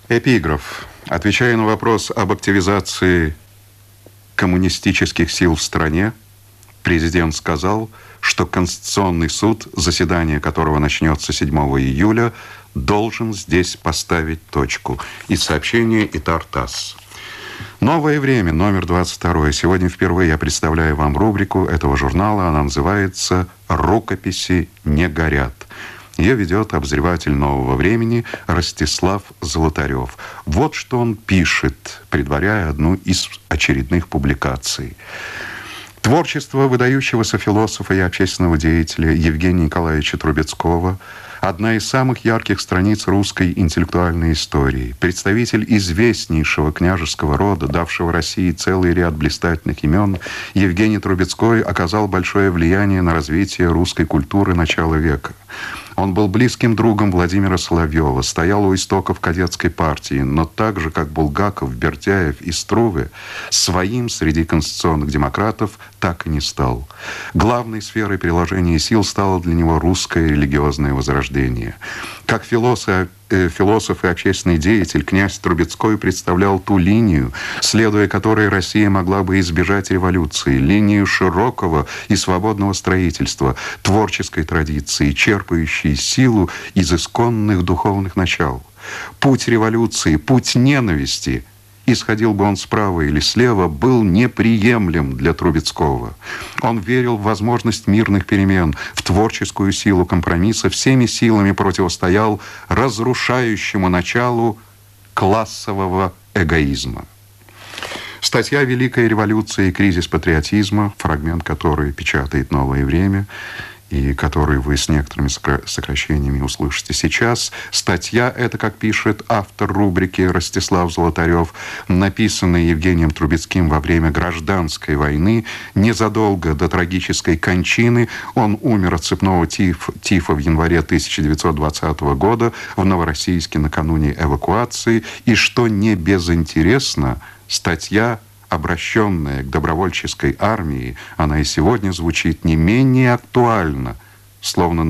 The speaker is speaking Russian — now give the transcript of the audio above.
Эпиграф. Отвечая на вопрос об активизации коммунистических сил в стране, президент сказал, что Конституционный суд, заседание которого начнется 7 июля, должен здесь поставить точку. Из сообщения ИТАР-ТАСС. «Новое время», номер 22. Сегодня впервые я представляю вам рубрику этого журнала. Она называется «Рукописи не горят». Ее ведет обозреватель «Нового времени» Ростислав Золотарев. Вот что он пишет, предваряя одну из очередных публикаций. Творчество выдающегося философа и общественного деятеля Евгения Николаевича Трубецкого – одна из самых ярких страниц русской интеллектуальной истории. Представитель известнейшего княжеского рода, давшего России целый ряд блистательных имен, Евгений Трубецкой оказал большое влияние на развитие русской культуры начала века. Он был близким другом Владимира Соловьева, стоял у истоков кадетской партии, но так же, как Булгаков, Бердяев и Струве, своим среди конституционных демократов так и не стал. Главной сферой приложения сил стало для него русское религиозное возрождение. Как философ и общественный деятель, князь Трубецкой представлял ту линию, следуя которой Россия могла бы избежать революции, линию широкого и свободного строительства, творческой традиции, черпающей силу из исконных духовных начал. Путь революции, путь ненависти, исходил бы он справа или слева, был неприемлем для Трубецкого. Он верил в возможность мирных перемен, в творческую силу компромисса, всеми силами противостоял разрушающему началу классового эгоизма. Статья «Великая революция и кризис патриотизма», фрагмент которой печатает «Новое время», и который вы с некоторыми сокращениями услышите сейчас. Статья эта, как пишет автор рубрики Ростислав Золотарев, написанная Евгением Трубецким во время гражданской войны, незадолго до трагической кончины. Он умер от цепного тифа в январе 1920 года в Новороссийске накануне эвакуации. И что не безинтересно, статья, обращенная к добровольческой армии, она и сегодня звучит не менее актуально, словно